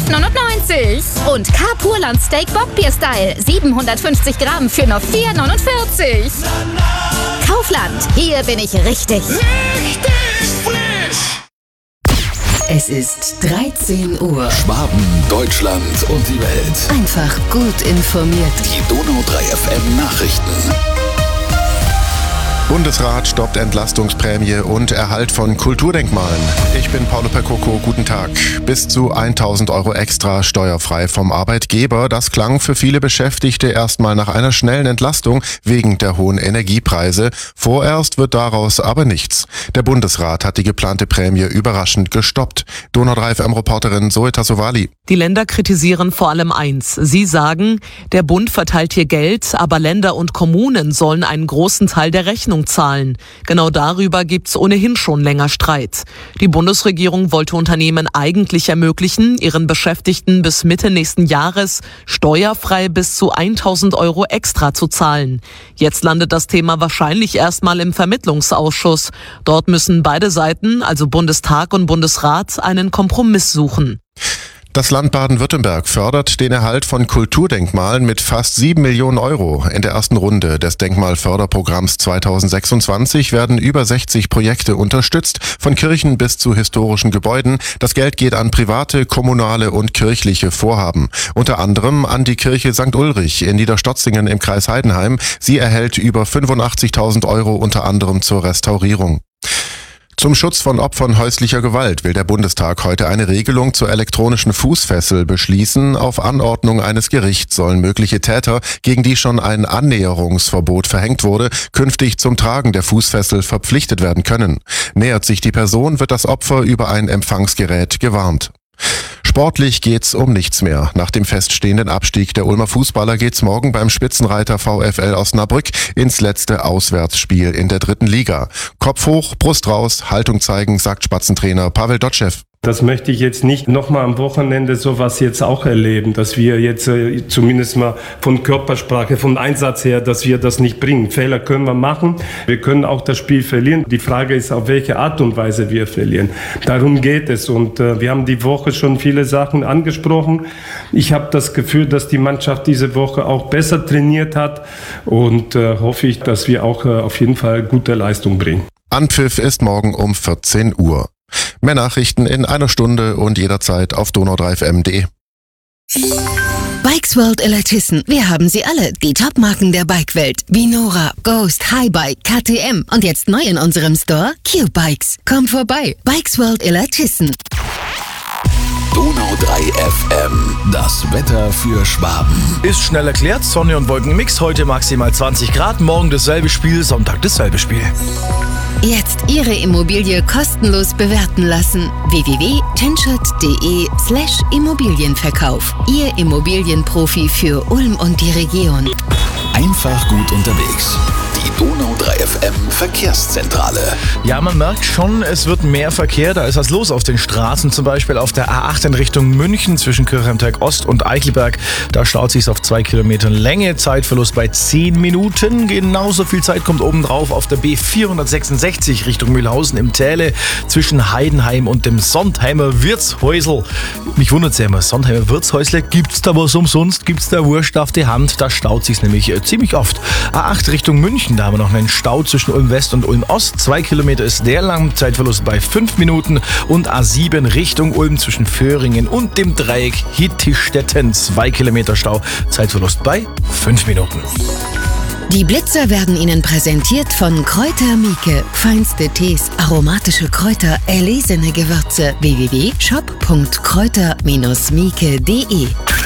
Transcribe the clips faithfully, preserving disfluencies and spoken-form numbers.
neunundneunzig. Und Carpurland Steak Bockbier Style, siebenhundertfünfzig Gramm für nur vier neunundvierzig. Kaufland, hier bin ich richtig. Richtig frisch! Es ist dreizehn Uhr. Schwaben, Deutschland und die Welt. Einfach gut informiert. Die Donau drei F M Nachrichten. Bundesrat stoppt Entlastungsprämie und Erhalt von Kulturdenkmalen. Ich bin Paolo Percoco, guten Tag. Bis zu tausend Euro extra steuerfrei vom Arbeitgeber. Das klang für viele Beschäftigte erstmal nach einer schnellen Entlastung wegen der hohen Energiepreise. Vorerst wird daraus aber nichts. Der Bundesrat hat die geplante Prämie überraschend gestoppt. Donau drei F M-Reporterin Zoe Tassovali. Die Länder kritisieren vor allem eins. Sie sagen, der Bund verteilt hier Geld, aber Länder und Kommunen sollen einen großen Teil der Rechnung zahlen. Genau darüber gibt's ohnehin schon länger Streit. Die Bundesregierung wollte Unternehmen eigentlich ermöglichen, ihren Beschäftigten bis Mitte nächsten Jahres steuerfrei bis zu tausend Euro extra zu zahlen. Jetzt landet das Thema wahrscheinlich erstmal im Vermittlungsausschuss. Dort müssen beide Seiten, also Bundestag und Bundesrat, einen Kompromiss suchen. Das Land Baden-Württemberg fördert den Erhalt von Kulturdenkmalen mit fast sieben Millionen Euro. In der ersten Runde des Denkmalförderprogramms zweitausendsechsundzwanzig werden über sechzig Projekte unterstützt, von Kirchen bis zu historischen Gebäuden. Das Geld geht an private, kommunale und kirchliche Vorhaben. Unter anderem an die Kirche Sankt Ulrich in Niederstotzingen im Kreis Heidenheim. Sie erhält über fünfundachtzigtausend Euro unter anderem zur Restaurierung. Zum Schutz von Opfern häuslicher Gewalt will der Bundestag heute eine Regelung zur elektronischen Fußfessel beschließen. Auf Anordnung eines Gerichts sollen mögliche Täter, gegen die schon ein Annäherungsverbot verhängt wurde, künftig zum Tragen der Fußfessel verpflichtet werden können. Nähert sich die Person, wird das Opfer über ein Empfangsgerät gewarnt. Sportlich geht's um nichts mehr. Nach dem feststehenden Abstieg der Ulmer Fußballer geht's morgen beim Spitzenreiter VfL Osnabrück ins letzte Auswärtsspiel in der dritten Liga. Kopf hoch, Brust raus, Haltung zeigen, sagt Spatzentrainer Pavel Dotschew. Das möchte ich jetzt nicht nochmal am Wochenende sowas jetzt auch erleben, dass wir jetzt äh, zumindest mal von Körpersprache, vom Einsatz her, dass wir das nicht bringen. Fehler können wir machen, wir können auch das Spiel verlieren. Die Frage ist, auf welche Art und Weise wir verlieren. Darum geht es und äh, wir haben die Woche schon viele Sachen angesprochen. Ich habe das Gefühl, dass die Mannschaft diese Woche auch besser trainiert hat und äh, hoffe ich, dass wir auch äh, auf jeden Fall gute Leistung bringen. Anpfiff ist morgen um vierzehn Uhr. Mehr Nachrichten in einer Stunde und jederzeit auf donau drei f m punkt de. Bikes World Elatissen. Wir haben sie alle. Die Top-Marken der Bikewelt. Vinora, Ghost, Highbike, K T M. Und jetzt neu in unserem Store, Q-Bikes. Kommt vorbei. Bikes World Elatissen. Donau drei F M. Das Wetter für Schwaben. Ist schnell erklärt. Sonne und Wolkenmix. Heute maximal zwanzig Grad. Morgen dasselbe Spiel. Sonntag dasselbe Spiel. Jetzt Ihre Immobilie kostenlos bewerten lassen. w w w punkt tinschert punkt de slash Immobilienverkauf. Ihr Immobilienprofi für Ulm und die Region. Einfach gut unterwegs. Die Donau drei F M Verkehrszentrale. Ja, man merkt schon, es wird mehr Verkehr. Da ist was los auf den Straßen. Zum Beispiel auf der A acht in Richtung München zwischen Kirchheimteig Ost und Eichelberg. Da staut sich auf zwei Kilometern Länge. Zeitverlust bei zehn Minuten. Genauso viel Zeit kommt obendrauf auf der B vierhundertsechsundsechzig Richtung Mühlhausen im Täle zwischen Heidenheim und dem Sontheimer Wirtshäusl. Mich wundert es ja immer, Sontheimer Wirtshäusle, gibt's da was umsonst? Gibt's da Wurst auf die Hand? Da staut sich's nämlich äh, ziemlich oft. A acht Richtung München, da haben wir noch einen Stau zwischen Ulm West und Ulm Ost. Zwei Kilometer ist der lang, Zeitverlust bei fünf Minuten. Und A sieben Richtung Ulm zwischen Föhringen und dem Dreieck Hittistetten. Zwei Kilometer Stau, Zeitverlust bei fünf Minuten. Die Blitzer werden Ihnen präsentiert von Kräuter Mieke. Feinste Tees, aromatische Kräuter, erlesene Gewürze. w w w punkt shop punkt kräuter Bindestrich mieke punkt de.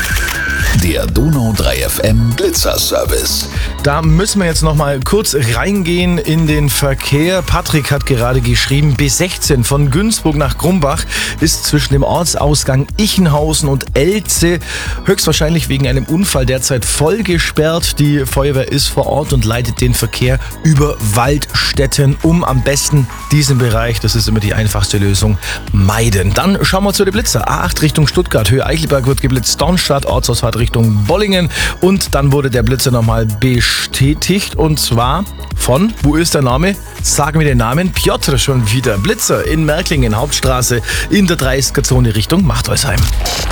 Der Donau drei F M Blitzerservice. Da müssen wir jetzt noch mal kurz reingehen in den Verkehr. Patrick hat gerade geschrieben, B sechzehn von Günzburg nach Grumbach ist zwischen dem Ortsausgang Ichenhausen und Elze höchstwahrscheinlich wegen einem Unfall derzeit voll gesperrt. Die Feuerwehr ist vor Ort und leitet den Verkehr über Waldstätten, um am besten diesen Bereich, das ist immer die einfachste Lösung, meiden. Dann schauen wir zu den Blitzer. A acht Richtung Stuttgart, Höhe Eichelberg wird geblitzt, Dornstadt, Ortsausfahrt Richtung Bollingen und dann wurde der Blitzer nochmal bestätigt und zwar von, wo ist der Name? Sagen wir den Namen, Piotr schon wieder. Blitzer in Märklingen, Hauptstraße in der dreißiger Zone Richtung Machtolsheim.